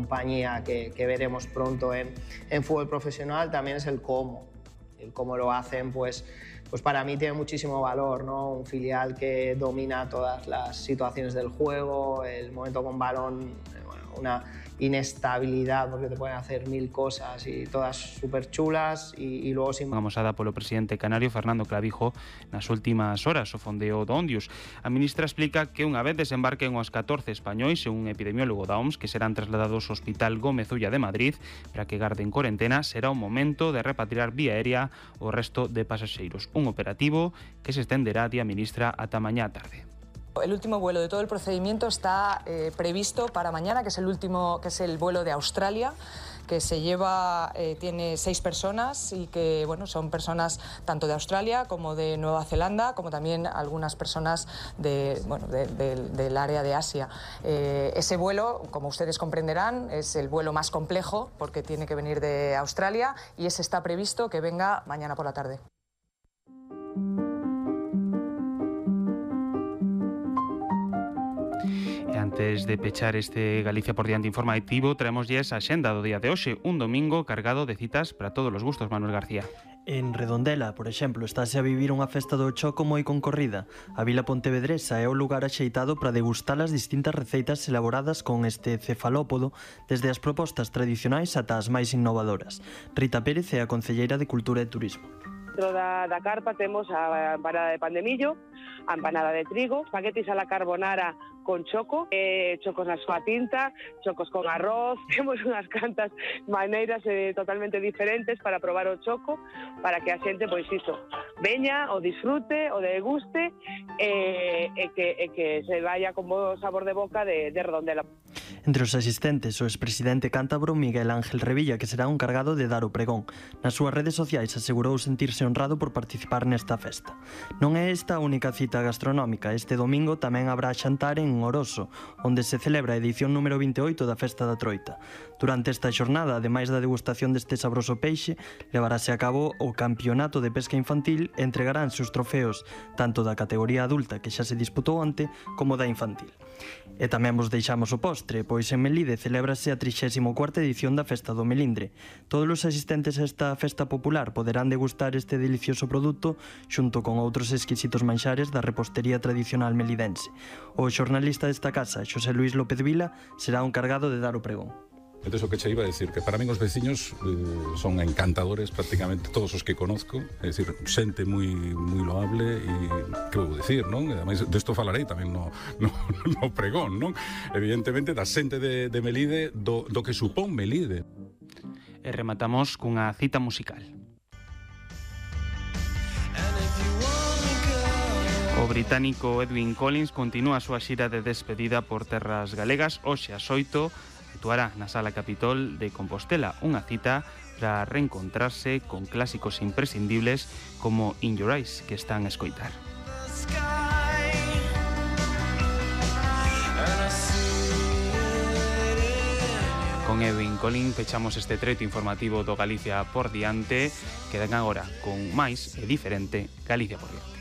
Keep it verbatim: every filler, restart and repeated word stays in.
compañía que, que veremos pronto en, en fútbol profesional, también es el cómo. El cómo lo hacen, pues, pues para mí tiene muchísimo valor, ¿no? Un filial que domina todas las situaciones del juego, el momento con balón, bueno, una inestabilidad porque te pueden hacer mil cosas y todas súper chulas y, y luego sin... Amosada polo presidente canario Fernando Clavijo nas últimas horas o fondeo do Ondius. A ministra explica que unha vez desembarquen os catorce españois e un epidemiólogo da O M S que serán trasladados ao Hospital Gómez Ulla de Madrid para que garden corentena, será o momento de repatriar vía aérea o resto de pasaxeiros. Un operativo que se estenderá, di a ministra, ata mañá tarde. El último vuelo de todo el procedimiento está eh, previsto para mañana, que es el último, que es el vuelo de Australia, que se lleva, eh, tiene seis personas y que bueno, son personas tanto de Australia como de Nueva Zelanda, como también algunas personas de, bueno, de, de, del área de Asia. Eh, ese vuelo, como ustedes comprenderán, es el vuelo más complejo porque tiene que venir de Australia y ese está previsto que venga mañana por la tarde. E antes de pechar este Galicia por diante informativo, traemoslles a xenda do día de hoxe, un domingo cargado de citas para todos os gustos, Manuel García. En Redondela, por exemplo, estáse a vivir unha festa do choco moi concorrida. A Vila Pontevedresa é o lugar axeitado para degustar as distintas receitas elaboradas con este cefalópodo, desde as propostas tradicionais ata as máis innovadoras. Rita Pérez é a concelleira de Cultura e Turismo. Dentro da, da carpa temos a empanada de pan de millo, a empanada de trigo, espaguetis a la carbonara con choco, eh, chocos na súa tinta, chocos con arroz. Temos unhas cantas maneiras eh, totalmente diferentes para probar o choco, para que a xente, pois iso, veña, o disfrute, o deguste eh, e, que, e que se vaya con bo sabor de boca de, de Redondela. Entre os asistentes, o expresidente cántabro Miguel Ángel Revilla, que será un cargado de dar o pregón. Nas súas redes sociais asegurou sentirse honrado por participar nesta festa. Non é esta a única cita gastronómica. Este domingo tamén habrá xantar en Oroso, onde se celebra a edición número vinte e oito da Festa da Troita. Durante esta xornada, ademais da degustación deste sabroso peixe, levarase a cabo o Campeonato de Pesca Infantil e entregaránse os trofeos tanto da categoría adulta, que xa se disputou onte, como da infantil. E tamén vos deixamos o postre, pois en Melide celébrase a trixésima cuarta edición da Festa do Melindre. Todos os asistentes a esta festa popular poderán degustar este delicioso produto xunto con outros exquisitos manxares da repostería tradicional melidense. O xornalista desta casa, Xosé Luís López Vila, será un cargado de dar o pregón. Entón, o que che iba a decir, que para min os veciños eh, son encantadores prácticamente todos os que conozco, é dicir, xente moi moi loable e que vou dicir, non? E ademais desto falarei tamén no, no, no pregón, non? Evidentemente da xente de, de Melide, do, do que supón Melide. E rematamos cunha cita musical. O británico Edwyn Collins continúa a súa xira de despedida por terras galegas. Hoxe ás oito actuará na Sala Capitol de Compostela, unha cita para reencontrarse con clásicos imprescindibles como In Your Eyes, que están a escoitar. Con Edwyn Collins pechamos este treito informativo do Galicia por diante. Quedan agora con máis e diferente Galicia por diante.